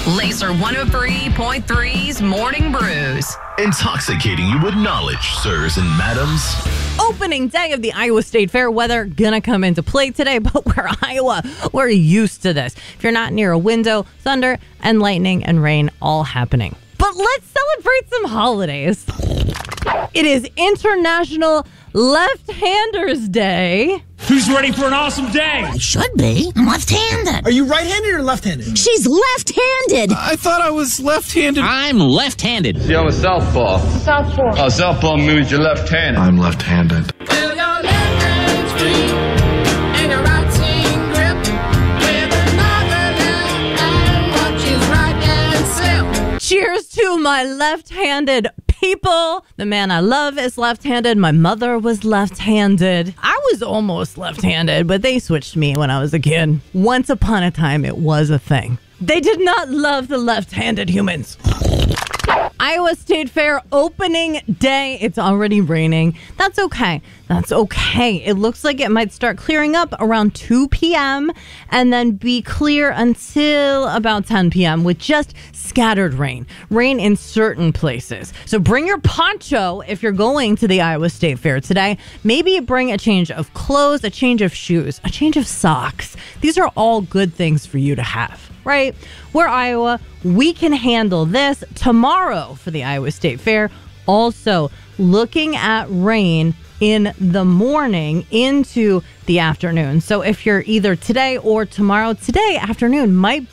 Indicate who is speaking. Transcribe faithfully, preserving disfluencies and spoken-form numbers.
Speaker 1: Laser one oh three point three's Morning Brews.
Speaker 2: Intoxicating you with knowledge, sirs and madams.
Speaker 3: Opening day of the Iowa State Fair. Weather gonna come into play today, but we're Iowa. We're used to this. If you're not near a window, thunder and lightning and rain all happening. But let's celebrate some holidays. It is International Left-Handers Day.
Speaker 4: Who's ready for an awesome day?
Speaker 5: I should be. I'm left-handed.
Speaker 6: Are you right-handed or left-handed?
Speaker 5: She's left-handed.
Speaker 7: I thought I was left-handed.
Speaker 8: I'm left-handed.
Speaker 9: See, I'm a southpaw.
Speaker 10: Southpaw.
Speaker 9: Oh, southpaw means you're left-handed.
Speaker 7: I'm left-handed.
Speaker 11: Feel your left hand free and your right hand grip with another left hand watches right and slip.
Speaker 3: Cheers to my left-handed people. The man I love is left-handed. My mother was left-handed. I was almost left-handed, but they switched me when I was a kid. Once upon a time, it was a thing. They did not love the left-handed humans. Iowa State Fair opening day. It's already raining. That's okay. That's okay. It looks like it might start clearing up around two p.m. and then be clear until about ten p.m. with just scattered rain. Rain in certain places. So bring your poncho if you're going to the Iowa State Fair today. Maybe bring a change of clothes, a change of shoes, a change of socks. These are all good things for you to have, right? We're Iowa. We can handle this. Tomorrow for the Iowa State Fair, also looking at rain in the morning into the afternoon. So if you're either today or tomorrow, today afternoon might be